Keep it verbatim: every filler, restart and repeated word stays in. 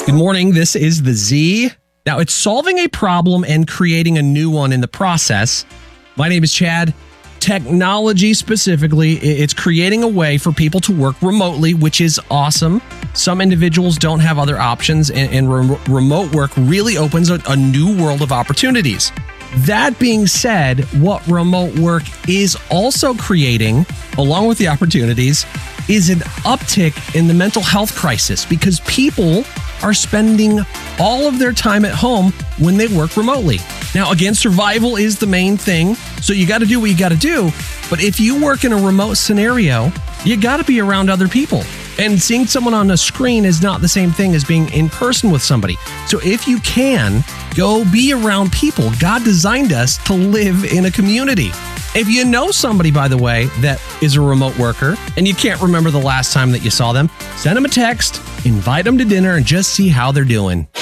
Good morning. This is the Z. Now, it's solving a problem and creating a new one in the process. My name is Chad. Technology specifically, it's creating a way for people to work remotely, which is awesome. Some individuals don't have other options, and, and re- remote work really opens a, a new world of opportunities. That being said, what remote work is also creating, along with the opportunities, is an uptick in the mental health crisis because people are spending all of their time at home when they work remotely. Now, again, survival is the main thing, so you got to do what you got to do. But if you work in a remote scenario, you got to be around other people. And seeing someone on a screen is not the same thing as being in person with somebody. So if you can, go be around people. God designed us to live in a community. If you know somebody, by the way, that is a remote worker and you can't remember the last time that you saw them, send them a text, invite them to dinner, and just see how they're doing.